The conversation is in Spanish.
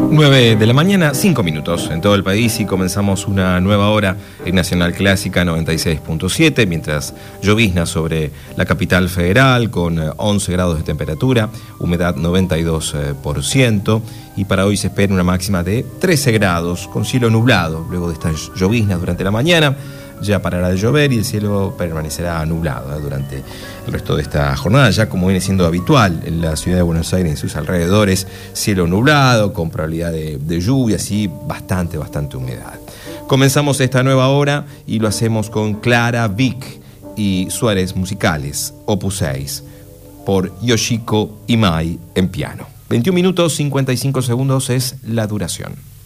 9 de la mañana, 5 minutos en todo el país y comenzamos una nueva hora en Nacional Clásica 96.7, mientras llovizna sobre la capital federal con 11 grados de temperatura, humedad 92%, y para hoy se espera una máxima de 13 grados con cielo nublado. Luego de estas lloviznas durante la mañana ya parará de llover y el cielo permanecerá nublado durante el resto de esta jornada, ya como viene siendo habitual en la ciudad de Buenos Aires y en sus alrededores, cielo nublado, con probabilidad de lluvia, así bastante humedad. Comenzamos esta nueva hora y lo hacemos con Clara Wieck y Suárez Musicales, Opus 6, por Yoshiko Imai en piano. 21 minutos 55 segundos es la duración.